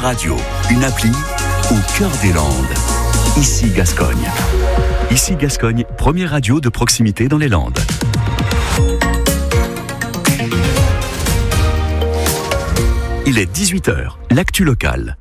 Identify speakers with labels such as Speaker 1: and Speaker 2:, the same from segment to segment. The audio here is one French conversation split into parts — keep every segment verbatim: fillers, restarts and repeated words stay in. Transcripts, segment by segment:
Speaker 1: radio, une appli au cœur des Landes. Ici Gascogne. Ici Gascogne, première radio de proximité dans les Landes. Il est dix-huit heures, l'actu locale.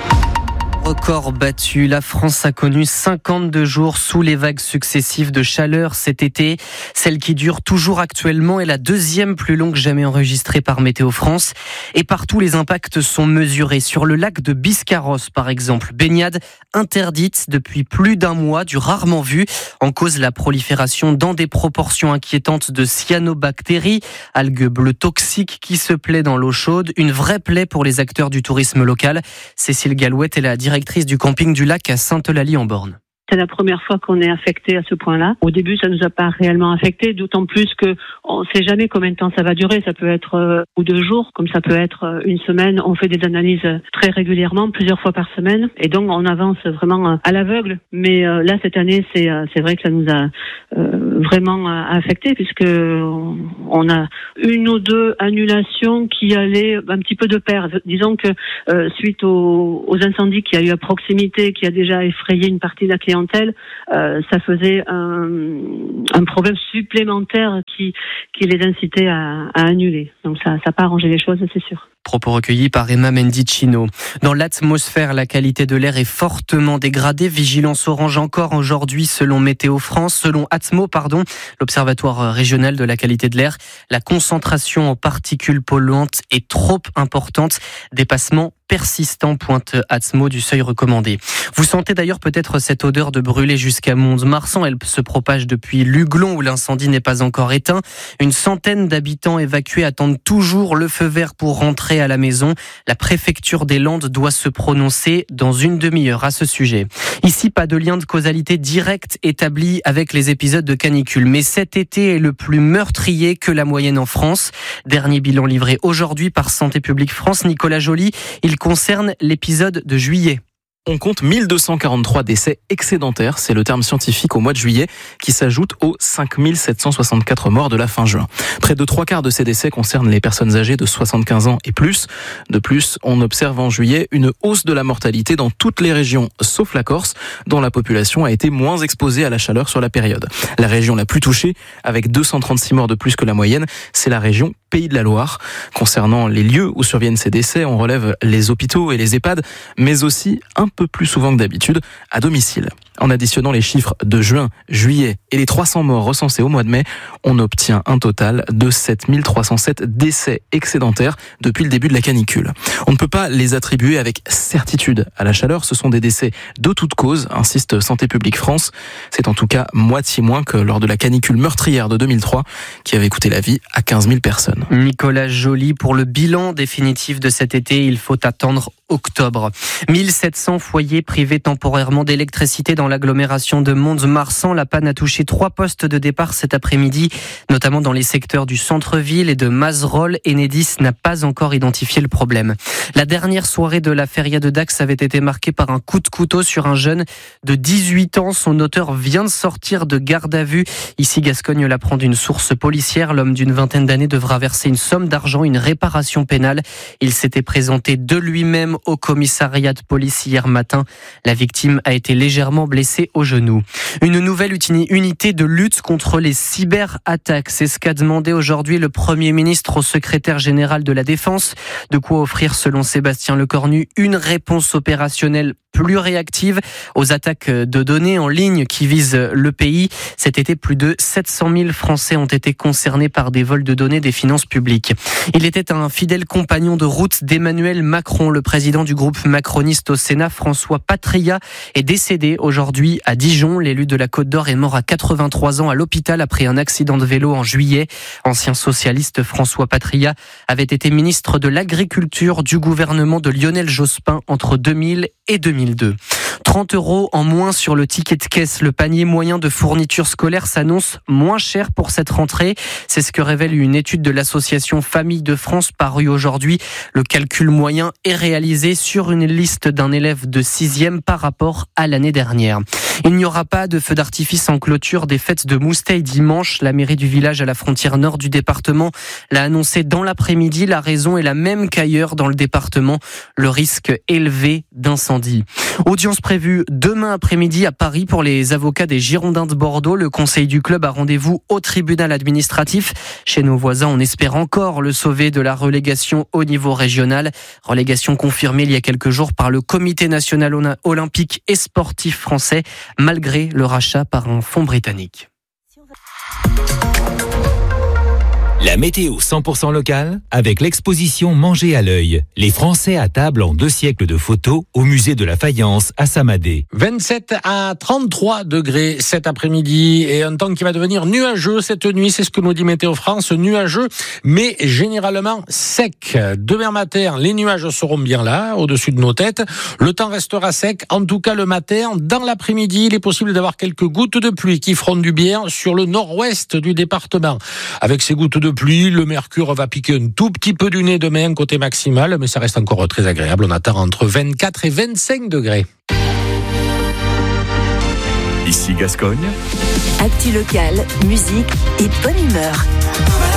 Speaker 2: Record battu, la France a connu cinquante-deux jours sous les vagues successives de chaleur cet été. Celle qui dure toujours actuellement est la deuxième plus longue jamais enregistrée par Météo France. Et partout, les impacts sont mesurés. Sur le lac de Biscarrosse, par exemple, baignade interdite depuis plus d'un mois, du rarement vu. En cause, la prolifération dans des proportions inquiétantes de cyanobactéries, algues bleues toxiques qui se plaient dans l'eau chaude. Une vraie plaie pour les acteurs du tourisme local. Cécile Galouette est la directrice du camping du lac à Sainte-Eulalie-en-Born.
Speaker 3: C'est la première fois qu'on est affecté à ce point-là. Au début, ça nous a pas réellement affecté, d'autant plus que on sait jamais combien de temps ça va durer. Ça peut être euh, ou deux jours, comme ça peut être euh, une semaine. On fait des analyses très régulièrement, plusieurs fois par semaine, et donc on avance vraiment euh, à l'aveugle. Mais euh, là, cette année, c'est euh, c'est vrai que ça nous a euh, vraiment euh, affecté, puisque on, on a une ou deux annulations qui allaient un petit peu de pair. Disons que euh, suite aux, aux incendies qu'il y a eu à proximité, qui a déjà effrayé une partie de la clientèle, Euh, ça faisait un, un problème supplémentaire qui, qui les incitait à, à annuler. Donc ça n'a pas arrangé les choses, c'est sûr.
Speaker 2: Propos recueillis par Emma Mendicino. Dans l'atmosphère, la qualité de l'air est fortement dégradée. Vigilance orange encore aujourd'hui selon Météo France, selon Atmo, pardon, l'Observatoire régional de la qualité de l'air. La concentration en particules polluantes est trop importante. Dépassement persistant, pointe Atmo, du seuil recommandé. Vous sentez d'ailleurs peut-être cette odeur de brûlé jusqu'à Mont-de-Marsan. Elle se propage depuis Luglon où l'incendie n'est pas encore éteint. Une centaine d'habitants évacués attendent toujours le feu vert pour rentrer à la maison. La préfecture des Landes doit se prononcer dans une demi-heure à ce sujet. Ici, pas de lien de causalité direct établi avec les épisodes de canicule. Mais cet été est le plus meurtrier que la moyenne en France. Dernier bilan livré aujourd'hui par Santé publique France. Nicolas Joly, il concerne l'épisode de juillet.
Speaker 4: On compte mille deux cent quarante-trois décès excédentaires, c'est le terme scientifique au mois de juillet, qui s'ajoute aux cinq mille sept cent soixante-quatre morts de la fin juin. Près de trois quarts de ces décès concernent les personnes âgées de soixante-quinze ans et plus. De plus, on observe en juillet une hausse de la mortalité dans toutes les régions, sauf la Corse, dont la population a été moins exposée à la chaleur sur la période. La région la plus touchée, avec deux cent trente-six morts de plus que la moyenne, c'est la région Pays de la Loire. Concernant les lieux où surviennent ces décès, on relève les hôpitaux et les EHPAD, mais aussi un peu plus souvent que d'habitude à domicile. En additionnant les chiffres de juin, juillet et les trois cents morts recensés au mois de mai, on obtient un total de sept mille trois cent sept décès excédentaires depuis le début de la canicule. On ne peut pas les attribuer avec certitude à la chaleur, ce sont des décès de toute cause, insiste Santé publique France. C'est en tout cas moitié moins que lors de la canicule meurtrière de deux mille trois qui avait coûté la vie à quinze mille personnes.
Speaker 2: Nicolas Joly, pour le bilan définitif de cet été, il faut attendre octobre. mille sept cents foyers privés temporairement d'électricité dans l'agglomération de Mont-de-Marsan. La panne a touché trois postes de départ cet après-midi, notamment dans les secteurs du centre-ville et de Mazerolles. Enedis n'a pas encore identifié le problème. La dernière soirée de la feria de Dax avait été marquée par un coup de couteau sur un jeune de dix-huit ans. Son auteur vient de sortir de garde à vue. Ici, Gascogne l'apprend d'une source policière. L'homme d'une vingtaine d'années devra verser une somme d'argent, une réparation pénale. Il s'était présenté de lui-même au commissariat de police hier matin. La victime a été légèrement blessée au genou. Une nouvelle unité de lutte contre les cyberattaques. C'est ce qu'a demandé aujourd'hui le Premier ministre au secrétaire général de la Défense. De quoi offrir, selon Sébastien Lecornu, une réponse opérationnelle plus réactive aux attaques de données en ligne qui visent le pays. Cet été, plus de sept cent mille Français ont été concernés par des vols de données des finances publiques. Il était un fidèle compagnon de route d'Emmanuel Macron. Le président du groupe macroniste au Sénat, François Patriat, est décédé aujourd'hui à Dijon. L'élu de la Côte d'Or est mort à quatre-vingt-trois ans à l'hôpital après un accident de vélo en juillet. Ancien socialiste, François Patriat avait été ministre de l'Agriculture du gouvernement de Lionel Jospin entre deux mille et deux mille deux. trente euros en moins sur le ticket de caisse. Le panier moyen de fournitures scolaires s'annonce moins cher pour cette rentrée. C'est ce que révèle une étude de l'association Famille de France parue aujourd'hui. Le calcul moyen est réalisé sur une liste d'un élève de sixième par rapport à l'année dernière. Il n'y aura pas de feu d'artifice en clôture des fêtes de Mousteil dimanche. La mairie du village à la frontière nord du département l'a annoncé dans l'après-midi. La raison est la même qu'ailleurs dans le département. Le risque élevé d'incendie. Audience prévue demain après-midi à Paris pour les avocats des Girondins de Bordeaux. Le conseil du club a rendez-vous au tribunal administratif. Chez nos voisins, on espère encore le sauver de la relégation au niveau régional. Relégation confirmée il y a quelques jours par le Comité national olympique et sportif français, malgré le rachat par un fonds britannique.
Speaker 5: La météo cent pour cent locale avec l'exposition Manger à l'œil. Les Français à table en deux siècles de photos au musée de la faïence à Samadé.
Speaker 6: vingt-sept à trente-trois degrés cet après-midi et un temps qui va devenir nuageux cette nuit. C'est ce que nous dit Météo France. Nuageux, mais généralement sec. Demain matin, les nuages seront bien là, au-dessus de nos têtes. Le temps restera sec. En tout cas, le matin, dans l'après-midi, il est possible d'avoir quelques gouttes de pluie qui feront du bien sur le nord-ouest du département. Avec ces gouttes de pluie, le mercure va piquer un tout petit peu du nez demain côté maximal, mais ça reste encore très agréable. On attend entre vingt-quatre et vingt-cinq degrés.
Speaker 1: Ici Gascogne.
Speaker 7: Actu locale, musique et bonne humeur.